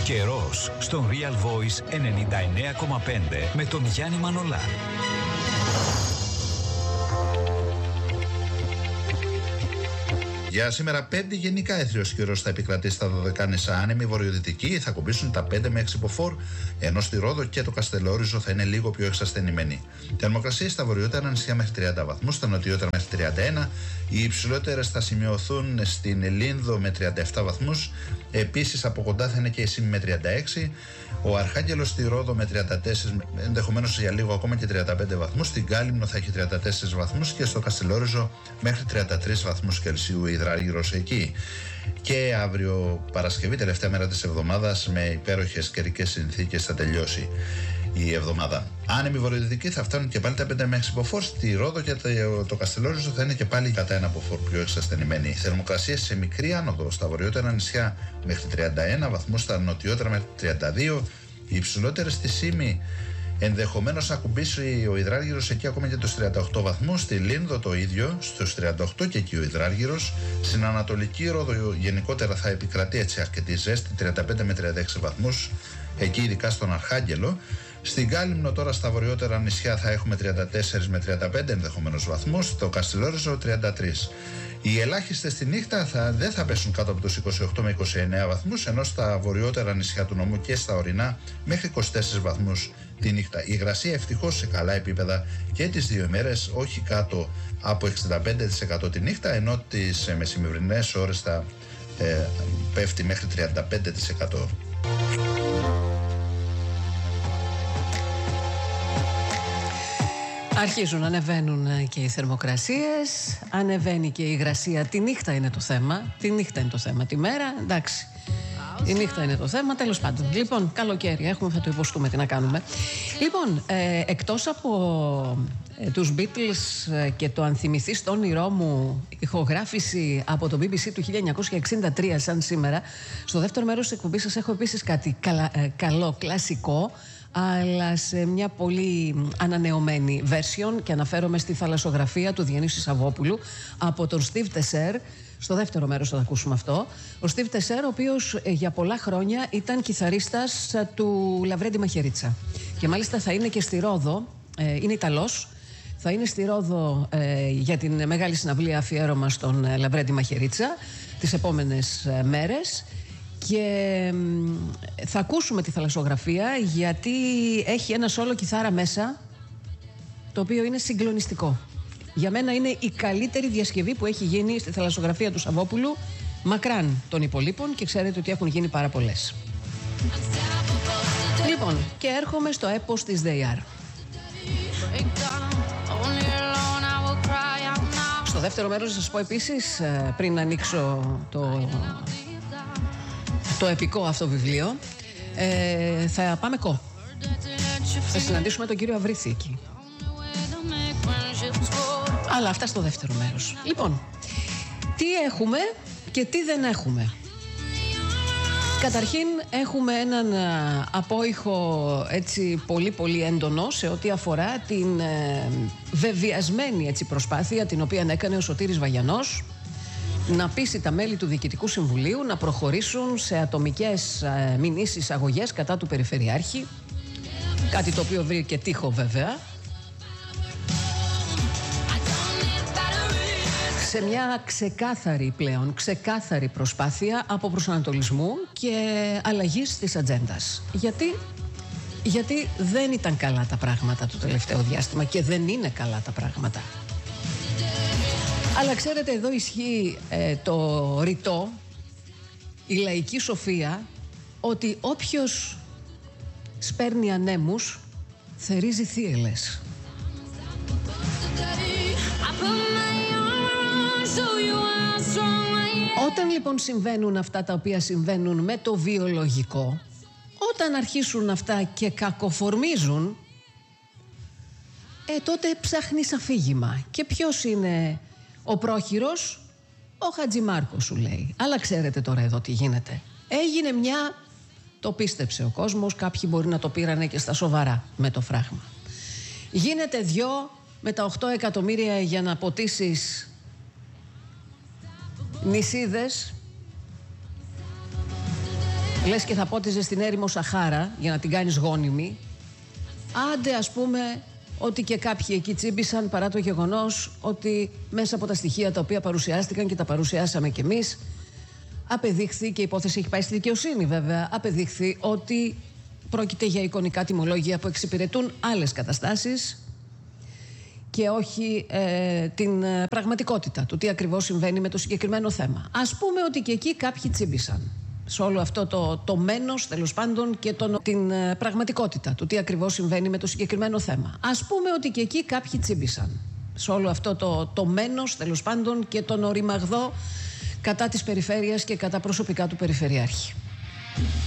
Καιρός στον Real Voice 99,5 με τον Γιάννη Μανολά. Για σήμερα 5 γενικά έθριος καιρός θα επικρατήσει στα Δωδεκάνησα, άνεμη βορειοδυτική, θα κουμπίσουν τα 5 με 6 μποφόρ, ενώ στη Ρόδο και το Καστελόριζο θα είναι λίγο πιο εξασθενημένοι. Θερμοκρασίες στα βορειότερα νησιά μέχρι 30 βαθμούς, στα νοτιότερα μέχρι 31, οι υψηλότερες θα σημειωθούν στην Λίνδο με 37 βαθμούς, επίσης από κοντά θα είναι και η Σύμη με 36, ο Αρχάγγελος στη Ρόδο με 34, ενδεχομένως για λίγο ακόμα και 35 βαθμούς, στην Κάλυμνο θα έχει 34 βαθμούς και στο Καστελόριζο μέχρι 33 βαθμούς Κελσίου υδράργυρος εκεί. Και αύριο Παρασκευή, τελευταία μέρα της εβδομάδας, με υπέροχες καιρικές συνθήκες θα τελειώσει η εβδομάδα. Άνεμοι βορειοδυτικοί θα φτάνουν και πάλι τα 5 με 6 μποφόρ, στη Ρόδο και το Καστελόριζο θα είναι και πάλι κατά 1 μποφόρ πιο εξασθενημένοι. Θερμοκρασίες σε μικρή άνοδο στα βορειότερα νησιά μέχρι 31 βαθμούς, στα νοτιότερα μέχρι 32, οι υψηλότερες στη Σύμη ενδεχομένως να κουμπίσει ο υδράργυρος εκεί ακόμα και τους 38 βαθμούς, στη Λίνδο το ίδιο, στους 38 και εκεί ο υδράργυρος, στην Ανατολική Ρόδο γενικότερα θα επικρατεί έτσι αρκετή ζέστη, 35 με 36 βαθμούς, εκεί ειδικά στον Αρχάγγελο. Στην Κάλυμνο τώρα στα βορειότερα νησιά θα έχουμε 34 με 35 ενδεχομένως βαθμούς, στο Καστελόριζο 33. Οι ελάχιστες στη νύχτα δεν θα πέσουν κάτω από τους 28 με 29 βαθμούς, ενώ στα βορειότερα νησιά του νομού και στα ορεινά μέχρι 24 βαθμούς τη νύχτα. Η υγρασία ευτυχώς σε καλά επίπεδα και τις δύο ημέρες, όχι κάτω από 65% τη νύχτα, ενώ τις μεσημβρινές ώρες θα πέφτει μέχρι 35%. Αρχίζουν να ανεβαίνουν και οι θερμοκρασίες, ανεβαίνει και η υγρασία. Τη νύχτα είναι το θέμα. Τη μέρα, εντάξει. Η νύχτα είναι το θέμα, τέλος πάντων. Λοιπόν, καλοκαίρι έχουμε, θα το υποστούμε, τι να κάνουμε. Λοιπόν, εκτός από τους Beatles και το «Αν θυμηθείς το όνειρό μου», ηχογράφηση από το BBC του 1963 σαν σήμερα, στο δεύτερο μέρος της εκπομπής σας έχω επίσης κάτι καλό, κλασικό, αλλά σε μια πολύ ανανεωμένη version, και αναφέρομαι στη θαλασσογραφία του Διονύση Σαββόπουλου από τον Steve Tesser. Στο δεύτερο μέρος θα το ακούσουμε αυτό. Ο Steve Tesser, ο οποίος για πολλά χρόνια ήταν κιθαρίστας του Λαβρέντι Μαχαιρίτσα. Και μάλιστα θα είναι και στη Ρόδο, είναι Ιταλός, θα είναι στη Ρόδο για την μεγάλη συναυλία αφιέρωμα στον Λαβρέντι Μαχαιρίτσα τις επόμενες μέρες. Και θα ακούσουμε τη θαλασσογραφία, γιατί έχει ένα σόλο κιθάρα μέσα, το οποίο είναι συγκλονιστικό. Για μένα είναι η καλύτερη διασκευή που έχει γίνει στη θαλασσογραφία του Σαββόπουλου, μακράν των υπολείπων, και ξέρετε ότι έχουν γίνει πάρα πολλές. Λοιπόν, και έρχομαι στο έπος της They Are. Στο δεύτερο μέρος θα σας πω επίσης, πριν ανοίξω το επικό αυτό βιβλίο, θα πάμε κο. Θα συναντήσουμε τον κύριο Αβρίθη εκεί. Αλλά αυτά στο δεύτερο μέρος. Λοιπόν, τι έχουμε και τι δεν έχουμε. Καταρχήν έχουμε έναν απόϊχο έτσι πολύ πολύ έντονο σε ό,τι αφορά την βεβαιασμένη έτσι προσπάθεια την οποία έκανε ο Σωτήρης Βαγιανός να πείσει τα μέλη του Διοικητικού Συμβουλίου να προχωρήσουν σε ατομικές μηνύσεις αγωγές κατά του Περιφερειάρχη, κάτι το οποίο βρήκε τείχο βέβαια, σε μια ξεκάθαρη προσπάθεια από προσανατολισμού και αλλαγής της ατζέντας. Γιατί δεν ήταν καλά τα πράγματα το τελευταίο διάστημα και δεν είναι καλά τα πράγματα. Αλλά ξέρετε, εδώ ισχύει το ρητό, η λαϊκή σοφία, ότι όποιος σπέρνει ανέμους θερίζει θύελες. Όταν λοιπόν συμβαίνουν αυτά τα οποία συμβαίνουν με το βιολογικό, όταν αρχίσουν αυτά και κακοφορμίζουν, τότε ψάχνεις αφήγημα. Και ποιος είναι ο πρόχειρος? Ο Χατζημάρκος, σου λέει. Αλλά ξέρετε τώρα εδώ τι γίνεται. Έγινε μια, το πίστεψε ο κόσμος, κάποιοι μπορεί να το πήρανε και στα σοβαρά με το φράγμα. Γίνεται δυο με τα 8 εκατομμύρια για να ποτίσεις νησίδες. Λες και θα πότιζε στην έρημο Σαχάρα για να την κάνεις γόνιμη. Άντε ας πούμε ότι και κάποιοι εκεί τσίμπησαν, παρά το γεγονός ότι μέσα από τα στοιχεία τα οποία παρουσιάστηκαν και τα παρουσιάσαμε κι εμείς, απεδείχθη, και η υπόθεση έχει πάει στη δικαιοσύνη βέβαια, απεδείχθη ότι πρόκειται για εικονικά τιμολόγια που εξυπηρετούν άλλες καταστάσεις και όχι την πραγματικότητα του τι ακριβώς συμβαίνει με το συγκεκριμένο θέμα. Ας πούμε ότι και εκεί κάποιοι τσίμπησαν σε όλο αυτό το μένος, τέλος πάντων, και την πραγματικότητα του τι ακριβώς συμβαίνει με το συγκεκριμένο θέμα. Ας πούμε ότι και εκεί κάποιοι τσίμπησαν σε όλο αυτό το μένος, τέλος πάντων, και τον οριμαγδό κατά της περιφέρειας και κατά προσωπικά του Περιφερειάρχη.